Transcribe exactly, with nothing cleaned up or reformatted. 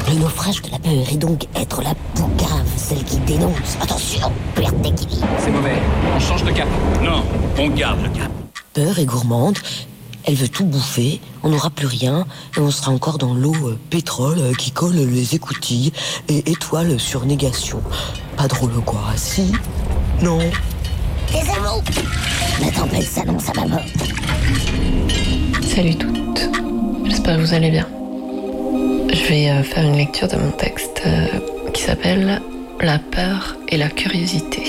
Le naufrage de la peur est donc être la poucave, celle qui dénonce. Attention, perte d'équilibre. C'est mauvais, on change de cap. Non, on garde le cap. Peur est gourmande, elle veut tout bouffer, on n'aura plus rien, et on sera encore dans l'eau euh, pétrole euh, qui colle les écoutilles et étoile sur négation. Pas drôle quoi, si? Non. Des amours. La tempête s'annonce à ma mort. Salut toutes, j'espère que vous allez bien. Je vais euh, faire une lecture de mon texte euh, qui s'appelle « La peur et la curiosité ».